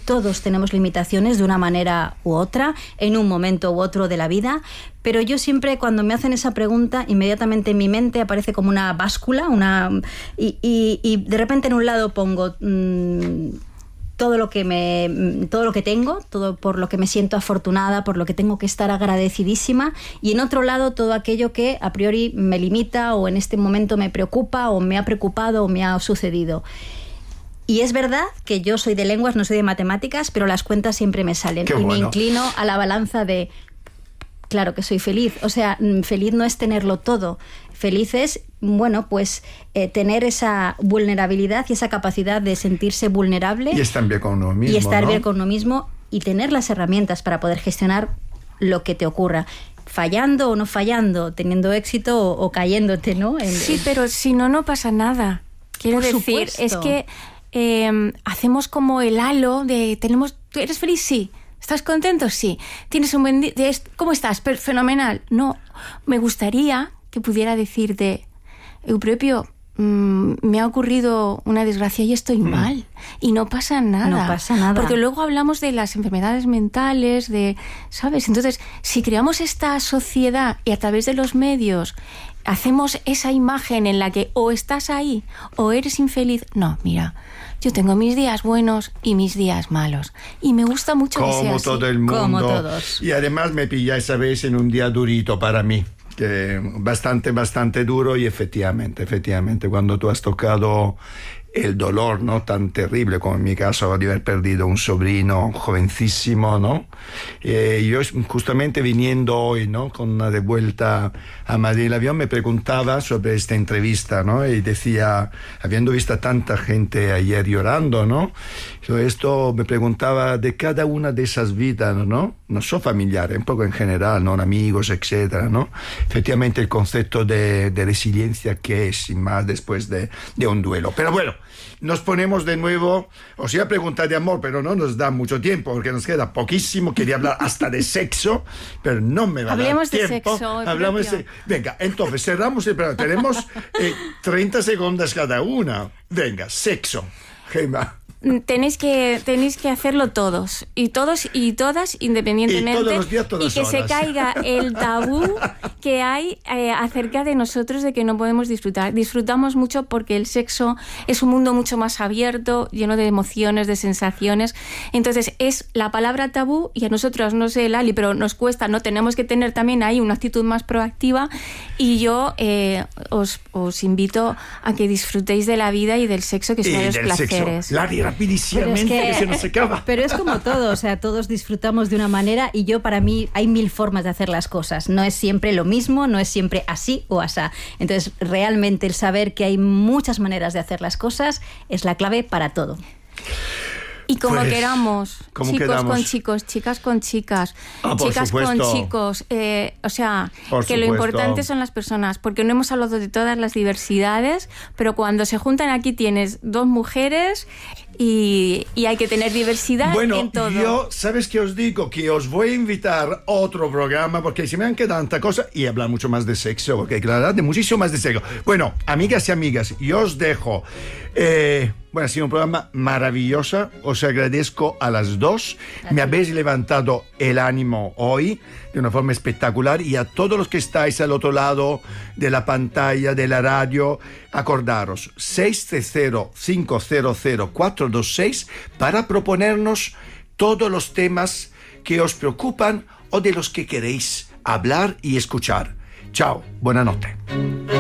todos tenemos limitaciones de una manera u otra, en un momento u otro de la vida, pero yo siempre, cuando me hacen esa pregunta, inmediatamente en mi mente aparece como una báscula, y de repente en un lado pongo todo lo que tengo, todo por lo que me siento afortunada, por lo que tengo que estar agradecidísima, y en otro lado todo aquello que a priori me limita o en este momento me preocupa o me ha preocupado o me ha sucedido. Y es verdad que yo soy de lenguas, no soy de matemáticas, pero las cuentas siempre me salen. Qué y bueno. Me inclino a la balanza de, claro que soy feliz. O sea, feliz no es tenerlo todo. Feliz es, bueno, pues tener esa vulnerabilidad y esa capacidad de sentirse vulnerable. Y estar bien con uno mismo. Y estar ¿no? bien con uno mismo y tener las herramientas para poder gestionar lo que te ocurra. Fallando o no fallando, teniendo éxito o cayéndote, ¿no? Sí, pero si no, no pasa nada. Quiero Por decir, supuesto. es que hacemos como el halo de ¿tú eres feliz? Sí. ¿Estás contento? Sí. ¿Tienes un buen día? ¿Cómo estás? Fenomenal. No, me gustaría que pudiera decirte, Eupropio, me ha ocurrido una desgracia y estoy mal. Y no pasa nada. No pasa nada. Porque luego hablamos de las enfermedades mentales, ¿sabes? Entonces, si creamos esta sociedad y a través de los medios hacemos esa imagen en la que o estás ahí o eres infeliz, no, mira, yo tengo mis días buenos y mis días malos. Y me gusta mucho que sea Como así. todo el mundo. Como todos. Y además me pilla esa vez en un día durito para mí. Que bastante duro, y efectivamente, cuando tú has tocado el dolor, ¿no?, tan terrible como en mi caso de haber perdido un sobrino jovencísimo, ¿no? Yo justamente viniendo hoy, ¿no?, con una de vuelta a Madrid, el avión, me preguntaba sobre esta entrevista, ¿no? Y decía, habiendo visto a tanta gente ayer llorando, ¿no?, esto me preguntaba de cada una de esas vidas, ¿no? No son familiares, un poco en general, ¿no?, amigos, etcétera, ¿no? Efectivamente el concepto de resiliencia que es, sin más, después de un duelo. Pero bueno, nos ponemos de nuevo, os iba a preguntar de amor, pero no nos da mucho tiempo, porque nos queda poquísimo. Quería hablar hasta de sexo, pero no me va a dar tiempo. Hablemos de sexo. Hablamos de... Venga, entonces cerramos el programa. Tenemos 30 segundos cada una. Venga, sexo. Gemma. Tenéis que hacerlo todos y todas independientemente, y todos los días, todas y que horas. se caiga el tabú que hay acerca de nosotros, de que no podemos disfrutamos mucho porque el sexo es un mundo mucho más abierto, lleno de emociones, de sensaciones. Entonces es la palabra tabú, y a nosotros, no sé, Lali, pero nos cuesta, no tenemos que tener también ahí una actitud más proactiva, y yo os invito a que disfrutéis de la vida y del sexo, que son los placeres. Lali, rapidísimamente, que se nos acaba. Pero es como todo, o sea, todos disfrutamos de una manera, y para mí hay 1000 formas de hacer las cosas. No es siempre lo mismo, no es siempre así o asá. Entonces, realmente el saber que hay muchas maneras de hacer las cosas es la clave para todo. Y como pues, queramos, como chicos queramos. Con chicos, chicas con chicas, chicas supuesto. con chicos, o sea, Por que lo supuesto. importante son las personas, porque no hemos hablado de todas las diversidades, pero cuando se juntan aquí tienes 2 mujeres y hay que tener diversidad en todo. Bueno, yo, ¿sabes qué os digo? Que os voy a invitar a otro programa, porque se me han quedado tanta cosa, y hablar mucho más de sexo, porque claro, de muchísimo más de sexo. Bueno, amigas y amigas, yo os dejo. Bueno, ha sido un programa maravilloso. Os agradezco a las 2. Me habéis levantado el ánimo hoy de una forma espectacular, y a todos los que estáis al otro lado de la pantalla, de la radio, acordaros, 630-500-426 para proponernos todos los temas que os preocupan o de los que queréis hablar y escuchar. Chao, buena noche.